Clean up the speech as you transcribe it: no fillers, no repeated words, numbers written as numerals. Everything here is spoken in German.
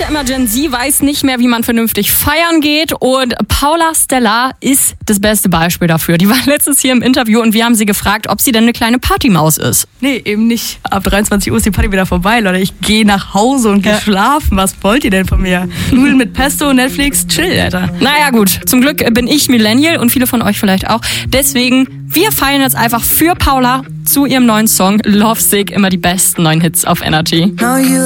ja immer, Gen Z weiß nicht mehr, wie man vernünftig feiern geht. Und Paula Stella ist das beste Beispiel dafür. Die war letztens hier im Interview und wir haben sie gefragt, ob sie denn eine kleine Partymaus ist. Nee, eben nicht. Ab 23 Uhr ist die Party wieder vorbei, Leute. Ich gehe nach Hause und gehe schlafen. Was wollt ihr denn von mir? Nudeln mit Pesto, Netflix, chill, Alter. Naja gut, zum Glück bin ich Millennial und viele von euch vielleicht auch. Deswegen, wir feiern jetzt einfach für Paula zu ihrem neuen Song Lovesick immer die besten neuen Hits auf Energy.